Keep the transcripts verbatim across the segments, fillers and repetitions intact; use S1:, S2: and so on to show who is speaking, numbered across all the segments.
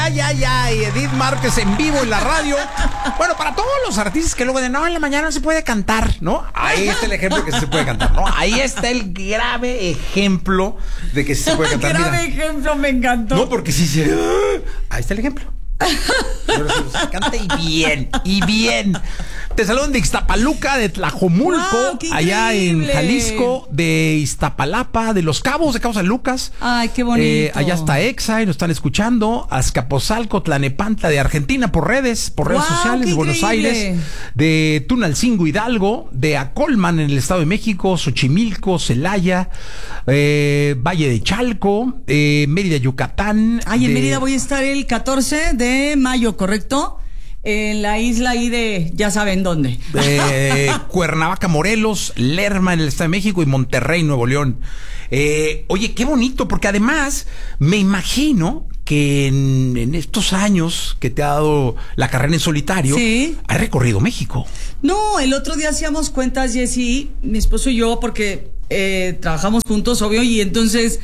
S1: ay, ay, ay, Edith Márquez en vivo en la radio. Bueno, para todos los artistas que luego de no, en la mañana no se puede cantar, ¿no? Ahí está el ejemplo de que sí se puede cantar, ¿no? Ahí está el grave ejemplo de que sí se puede cantar.
S2: Grave
S1: Mira.
S2: ejemplo, me encantó.
S1: No, porque sí se... Ahí está el ejemplo. Pero se canta y bien, y bien. Te saludan de Ixtapaluca, de Tlajomulco,
S2: wow,
S1: allá en Jalisco, de Iztapalapa, de Los Cabos, de Cabo San Lucas.
S2: Ay, qué bonito.
S1: Eh, allá está Exa y nos están escuchando. Azcapotzalco, Tlanepantla de Argentina por redes, por redes
S2: wow,
S1: sociales, de Buenos
S2: increíble.
S1: Aires, de Tunalcingo, Hidalgo, de Acolman en el Estado de México, Xochimilco, Celaya, eh, Valle de Chalco, eh, Mérida, Yucatán.
S2: Ay, en
S1: de...
S2: Mérida voy a estar el catorce de mayo, ¿correcto? En la isla ahí de, ya saben dónde.
S1: Eh, Cuernavaca, Morelos, Lerma en el Estado de México y Monterrey, Nuevo León. Eh, oye, qué bonito, porque además me imagino que en, en estos años que te ha dado la carrera en solitario,
S2: sí,
S1: has recorrido México.
S2: No, el otro día hacíamos cuentas, Jessy, mi esposo y yo, porque eh, trabajamos juntos, obvio, y entonces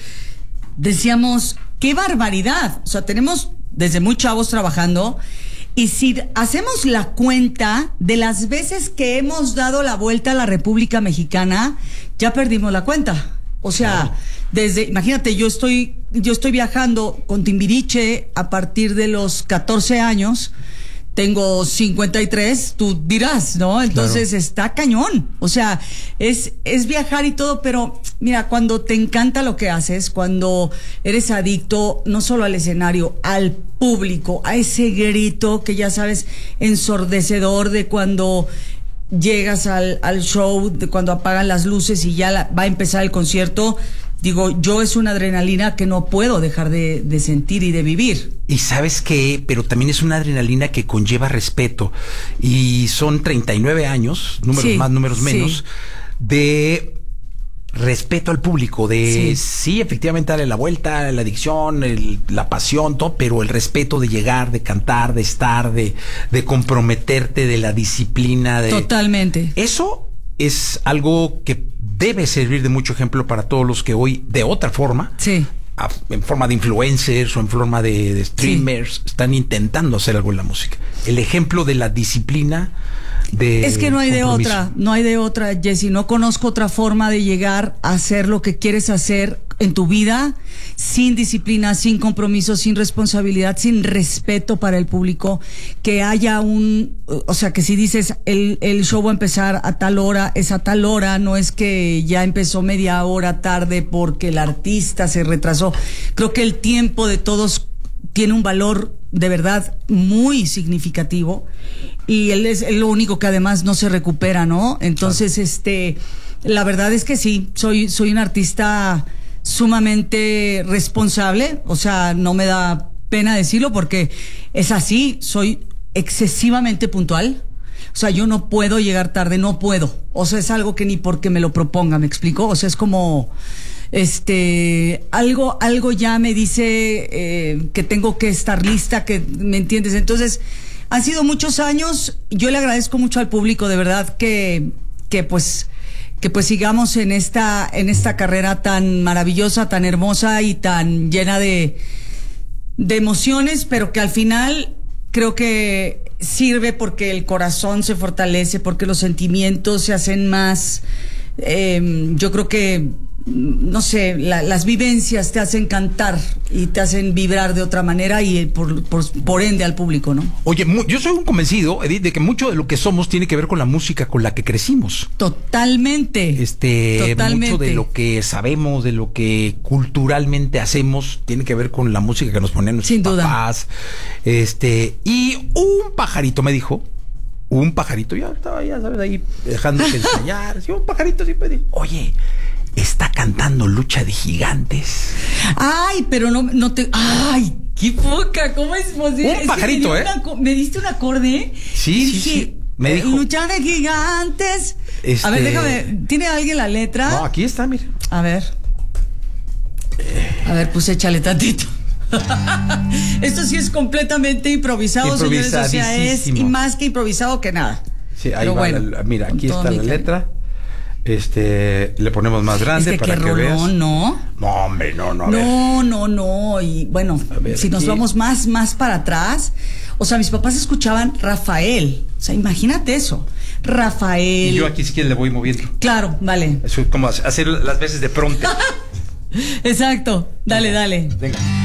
S2: decíamos, qué barbaridad. O sea, tenemos desde muy chavos trabajando. Y si hacemos la cuenta de las veces que hemos dado la vuelta a la República Mexicana, ya perdimos la cuenta. O sea, claro, desde, imagínate, yo estoy, yo estoy viajando con Timbiriche a partir de los catorce años. Tengo cincuenta y tres, tú dirás, ¿no? Entonces claro, está cañón. O sea, es, es viajar y todo, pero mira, cuando te encanta lo que haces, cuando eres adicto no solo al escenario, al público, a ese grito que ya sabes, ensordecedor de cuando llegas al, al show, de cuando apagan las luces y ya la, va a empezar el concierto. Digo, yo es una adrenalina que no puedo dejar de, de sentir y de vivir.
S1: Y sabes qué, pero también es una adrenalina que conlleva respeto. Y son treinta y nueve años, números sí, más, números menos, sí, de respeto al público, de sí, sí efectivamente darle la vuelta, la adicción, el, la pasión, todo, pero el respeto de llegar, de cantar, de estar, de, de comprometerte, de la disciplina. De...
S2: Totalmente.
S1: Eso es algo que debe servir de mucho ejemplo para todos los que hoy, de otra forma,
S2: sí,
S1: a, en forma de influencers o en forma de, de streamers, sí, están intentando hacer algo en la música. El ejemplo de la disciplina. De
S2: es que no hay
S1: compromiso.
S2: de otra, no hay de otra, Jessy. No conozco otra forma de llegar a hacer lo que quieres hacer en tu vida sin disciplina, sin compromiso, sin responsabilidad, sin respeto para el público. Que haya un, o sea, que si dices el, el show va a empezar a tal hora, es a tal hora, no es que ya empezó media hora tarde porque el artista se retrasó. Creo que el tiempo de todos tiene un valor de verdad muy significativo y él es lo único que además no se recupera, ¿no? Entonces, claro, este, la verdad es que sí, soy, soy un artista sumamente responsable, o sea, no me da pena decirlo porque es así, soy excesivamente puntual. O sea, yo no puedo llegar tarde, no puedo. O sea, es algo que ni porque me lo proponga, ¿me explico? O sea, es como... Este, algo, algo ya me dice eh, que tengo que estar lista, que me entiendes. Entonces, han sido muchos años. Yo le agradezco mucho al público, de verdad, que, que pues, que pues sigamos en esta, en esta carrera tan maravillosa, tan hermosa y tan llena de, de emociones, pero que al final creo que sirve porque el corazón se fortalece, porque los sentimientos se hacen más. Eh, yo creo que no sé, la, las vivencias te hacen cantar y te hacen vibrar de otra manera y por, por, por ende al público, ¿no?
S1: Oye, mu- yo soy un convencido, Edith, de que mucho de lo que somos tiene que ver con la música con la que crecimos.
S2: Totalmente.
S1: Este,
S2: Totalmente.
S1: Mucho de lo que sabemos, de lo que culturalmente hacemos, tiene que ver con la música que nos ponen nuestros
S2: Sin duda.
S1: papás. Este, y un pajarito me dijo, un pajarito, ya estaba, ya sabes, ahí dejándose ensayar, sí, un pajarito siempre dice, oye, está cantando Lucha de Gigantes.
S2: Ay, pero no, no te... Ay, qué poca, ¿cómo es posible?
S1: Un
S2: Es
S1: pajarito,
S2: que me
S1: ¿eh?
S2: Una, me diste un acorde.
S1: Sí,
S2: y
S1: sí,
S2: dije,
S1: sí. Me dijo.
S2: Lucha de Gigantes.
S1: Este...
S2: A ver, déjame. ¿Tiene alguien la letra?
S1: No, aquí está, mira.
S2: A ver. A ver, pues échale tantito. Esto sí es completamente improvisado, señores. O sea, es y más que improvisado que nada.
S1: Sí, ahí
S2: pero
S1: va.
S2: Bueno,
S1: La, mira, aquí está la
S2: cariño.
S1: letra. Este, le ponemos más grande
S2: es que
S1: para
S2: qué
S1: que
S2: rolón,
S1: veas.
S2: ¿no?
S1: No, hombre, no, no. A
S2: no,
S1: ver.
S2: no, no. Y bueno,
S1: ver,
S2: si nos
S1: aquí.
S2: vamos más, más para atrás, o sea, mis papás escuchaban Rafael. O sea, imagínate eso. Rafael.
S1: Y yo aquí si quieres le voy moviendo.
S2: Claro, dale.
S1: Eso es como hacer las veces de pronto.
S2: Exacto. Dale, dale.
S1: Venga.